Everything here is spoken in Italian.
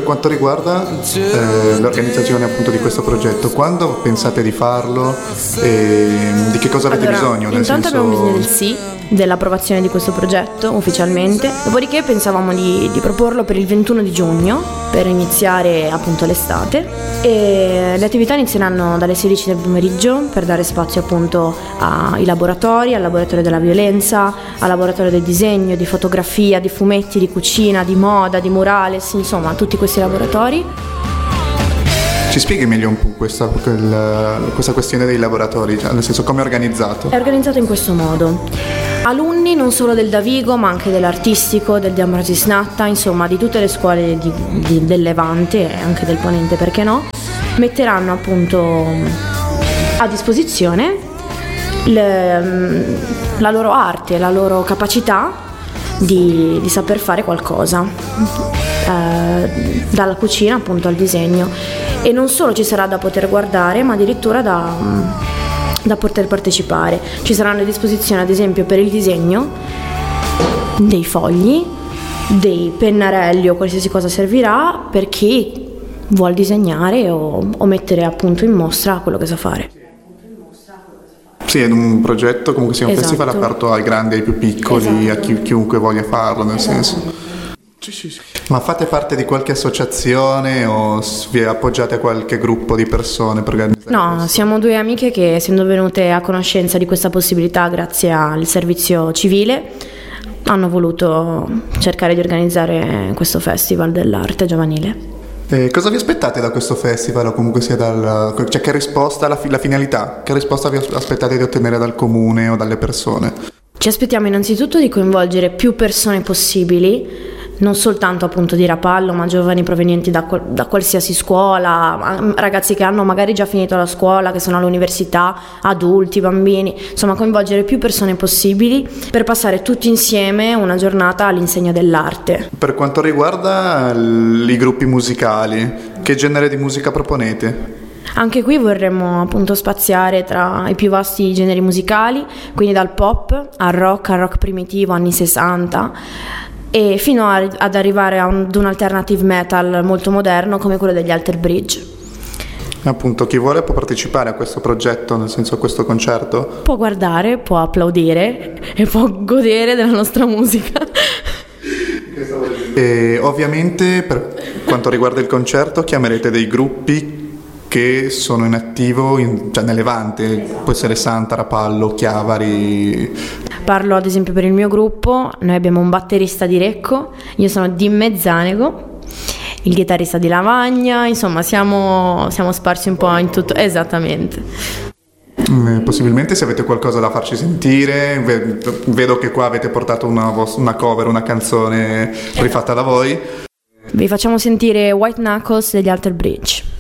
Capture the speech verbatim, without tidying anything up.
quanto riguarda eh, l'organizzazione appunto di questo progetto, quando pensate di farlo e di che cosa avete allora, bisogno? Nel intanto senso... abbiamo bisogno del sì, dell'approvazione di questo progetto ufficialmente, dopodiché pensavamo di, di proporlo per il ventuno di giugno per iniziare appunto l'estate, e le attività inizieranno dalle sedici del pomeriggio per dare spazio appunto ai laboratori, al laboratorio della violenza, al laboratorio del disegno, di fotografia, di fumetti, di cucina, di moda, di murales, insomma tutti questi laboratori. Ci spieghi meglio un po' questa, quel, questa questione dei laboratori, cioè, nel senso come è organizzato? È organizzato in questo modo: alunni non solo del Davigo ma anche dell'Artistico, del De Ambrosis Natta, insomma di tutte le scuole di, di, del Levante e anche del Ponente, perché no, metteranno appunto a disposizione le, la loro arte, la loro capacità di, di saper fare qualcosa, eh, dalla cucina appunto al disegno. E non solo ci sarà da poter guardare, ma addirittura da, da poter partecipare. Ci saranno a disposizione, ad esempio, per il disegno dei fogli, dei pennarelli o qualsiasi cosa servirà per chi vuol disegnare o, o mettere appunto in mostra quello che sa fare. Sì, è un progetto, comunque sia un Esatto. festival aperto ai grandi, ai più piccoli, Esatto. a chi, chiunque voglia farlo, nel Esatto. senso. Sì, sì, sì. Ma fate parte di qualche associazione o vi appoggiate a qualche gruppo di persone per organizzare No, questo? siamo due amiche che, essendo venute a conoscenza di questa possibilità grazie al servizio civile, hanno voluto cercare di organizzare questo festival dell'arte giovanile. Eh, cosa vi aspettate da questo festival o comunque sia dal... cioè che risposta, la, fi- la finalità, che risposta vi aspettate di ottenere dal comune o dalle persone? Ci aspettiamo innanzitutto di coinvolgere più persone possibili, non soltanto appunto di Rapallo, ma giovani provenienti da, qual- da qualsiasi scuola, ragazzi che hanno magari già finito la scuola, che sono all'università, adulti, bambini, insomma coinvolgere più persone possibili per passare tutti insieme una giornata all'insegna dell'arte. Per quanto riguarda l- i gruppi musicali, che genere di musica proponete? Anche qui vorremmo appunto spaziare tra i più vasti generi musicali, quindi dal pop al rock, al rock primitivo, anni sessanta, e fino a, ad arrivare a un, ad un alternative metal molto moderno come quello degli Alter Bridge. Appunto, chi vuole può partecipare a questo progetto, nel senso a questo concerto? Può guardare, può applaudire e può godere della nostra musica. E ovviamente per quanto riguarda il concerto chiamerete dei gruppi che sono in attivo in, cioè nel Levante, può essere Santa, Rapallo, Chiavari. Parlo ad esempio per il mio gruppo, noi abbiamo un batterista di Recco, io sono di Mezzanego, il chitarrista di Lavagna, insomma siamo, siamo sparsi un po' in tutto, esattamente. Eh, possibilmente se avete qualcosa da farci sentire, vedo che qua avete portato una, una cover, una canzone rifatta da voi. Vi facciamo sentire White Knuckles degli Alter Bridge.